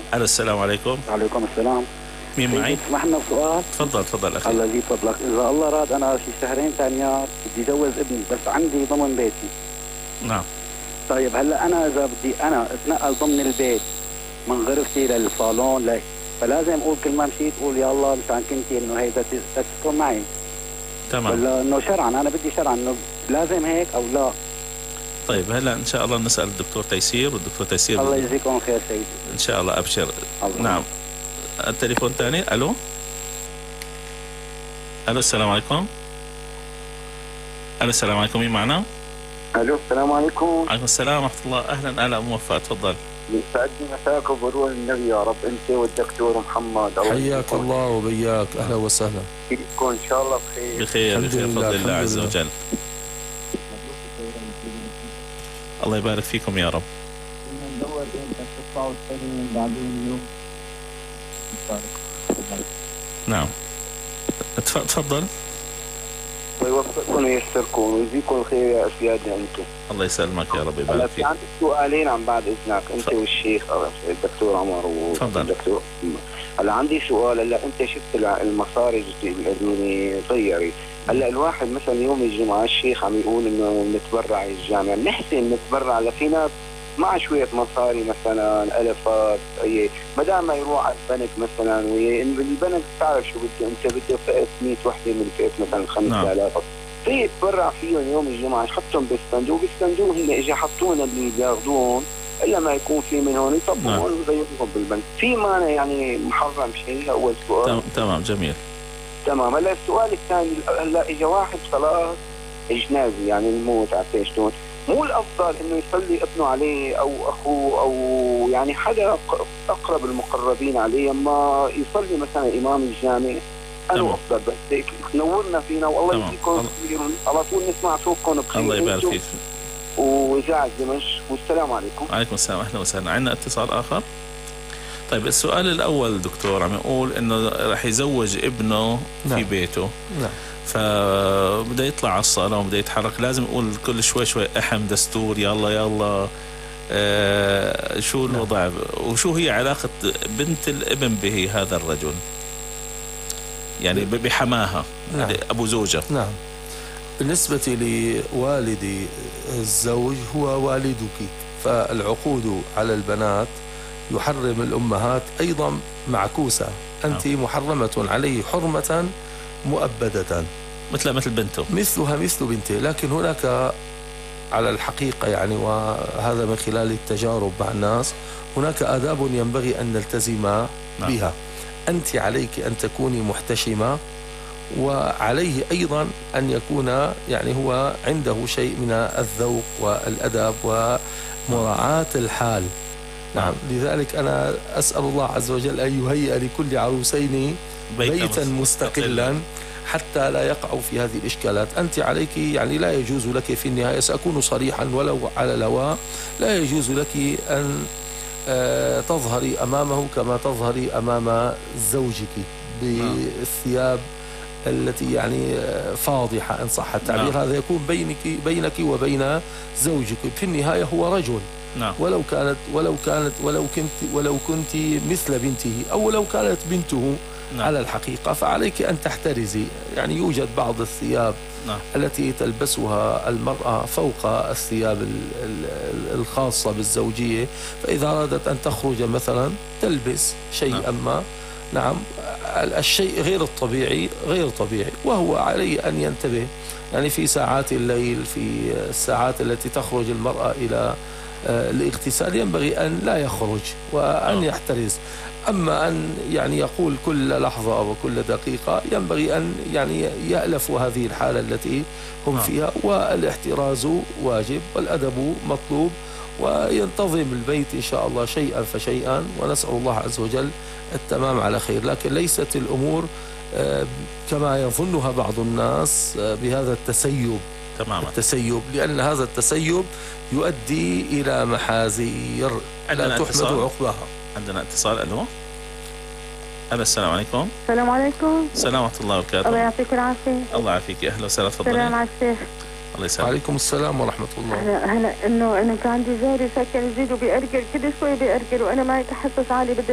الو السلام عليكم. وعليكم السلام. مين معي؟ تسمح لنا بسؤال؟ تفضل اخي. الله يزيد فضلك. اذا الله راد انا في شهرين ثانيات بدي اتجوز ابني، بس عندي ضمن بيتي. نعم. طيب هلا انا اذا بدي انا اتنقل ضمن البيت من غرفتي للصالون فلازم اقول كل ما مشيت اقول يا الله مشان كنتي انه هي تسكن معي. تمام. ولا انه شرعا انا بدي شرعا انه لازم هيك او لا؟ طيب هلا ان شاء الله نسال الدكتور تيسير، والدكتور تيسير الله يجزيكم خير سيدي. ان شاء الله. ابشر. الله. نعم. التليفون الثاني. الو السلام عليكم. السلام عليكم. مين معنا؟ الو السلام عليكم. وعليكم السلام ورحمه الله. اهلا ام وفاء، تفضل. يسعدني مساك وبروح النبي يا رب، انت والدكتور محمد. حياك الله وبياك، اهلا وسهلا. كيفكم؟ ان شاء الله بخير. بخير بفضل الله عز وجل. الله يبارك فيكم يا رب. ندور امتى تطلعوا السنين بعدين اليوم. نعم تفضل. الله يوفقكم وييسركم ويجزيكم الخير يا اسيادنا انتم. الله يسلمك يا رب يبارك فيك. عندي سؤالين عن بعد اذنك انت والشيخ الدكتور عمر والدكتور. هلا عندي سؤال. هلا انت شفت المصاري اللي غيري. هلا الواحد مثلا يوم الجمعه الشيخ عم يقول انه نتبرع الجامع، بنحسن نتبرع لفي ناس مع شويه مصاري مثلا الفات، ما دام ما يروح على البنك مثلا، البنك بتعرف شو بده، انت بده فئه 100 وحده من فئه مثلا 5000 في يتبرع فيهم يوم الجمعه، يحطهم بالصندوق، الصندوق هن اجى حطونا اللي بياخذون الا ما يكون في منهم يطبقون ويغيرهم بالبنك، في مانع يعني محرم شيء؟ اول سؤال. تمام جميل. تمام. هلا السؤال الثاني، هلا اجى واحد خلاص جنازي يعني الموت عرفت شلون، مو الافضل انه يصلي ابنه عليه او اخوه او يعني حدا اقرب المقربين عليه اما يصلي مثلا امام الجامع؟ انا افضل بس هيك نورنا فينا والله يجزيكم خير، على طول نسمع صوتكم بخير. الله يبارك فيك. واذاعه دمشق، والسلام عليكم. وعليكم السلام، اهلا وسهلا. عندنا اتصال اخر. طيب السؤال الاول دكتور عم يقول انه رح يزوج ابنه في بيته. نعم. فبده يطلع على الصالة وبده يتحرك، لازم يقول كل شوي احم دستور يلا يلا. شو الوضع وشو هي علاقة بنت الابن به هذا الرجل يعني بحماها؟ نعم. أبو زوجة. نعم. بالنسبة لوالد الزوج هو والدك، فالعقود على البنات يحرم الأمهات أيضا معكوسة، أنت محرمة عليه حرمة مؤبدة مثل بنته، مثلها مثل بنته. لكن هناك على الحقيقة يعني، وهذا من خلال التجارب مع الناس، هناك آداب ينبغي أن نلتزم بها. أنت عليك أن تكوني محتشمة، وعليه أيضا أن يكون يعني هو عنده شيء من الذوق والأدب ومراعاة الحال. نعم. لذلك أنا أسأل الله عز وجل أن يهيئ لكل عروسين بيتا مستقلا حتى لا يقعوا في هذه الإشكالات. أنت عليك يعني لا يجوز لك في النهاية، سأكون صريحا ولو على الهواء، لا يجوز لك أن تظهري أمامه كما تظهري أمام زوجك بالثياب التي يعني فاضحة إن صح التعبير. هذا يكون بينك وبين زوجك. في النهاية هو رجل. ولو كنت مثل بنته أو لو كانت بنته على الحقيقة، فعليك أن تحترزي. يعني يوجد بعض الثياب التي تلبسها المرأة فوق الثياب الخاصة بالزوجية، فإذا أرادت أن تخرج مثلا تلبس شيئا ما. نعم. الشيء غير طبيعي وهو عليه أن ينتبه. يعني في ساعات الليل، في الساعات التي تخرج المرأة إلى الاغتسال، ينبغي أن لا يخرج وأن يحترز. أما أن يعني يقول كل لحظة وكل دقيقة، ينبغي أن يعني يألفوا هذه الحالة التي هم فيها. والاحتراز واجب والأدب مطلوب، وينتظم البيت إن شاء الله شيئا فشيئا، ونسأل الله عز وجل التمام على خير. لكن ليست الأمور كما يظنها بعض الناس بهذا التسيب. تماما. التسيب، لأن هذا التسيب يؤدي إلى محاذير لا تحمد عقباها. عندنا اتصال. ألو السلام عليكم. السلام عليكم. السلام ورحمة الله وبركاته. الله يعطيك العافية. الله يعافيك. أهلا وسهلا. تفضلي. السلام على الشيخ. الله يسلمك. وعليكم السلام ورحمة الله. أنا إنه كان عندي جاري ساكن يزيد وبيأرجل كل شوي بيأرجل، وأنا معي تحسس عالي بدي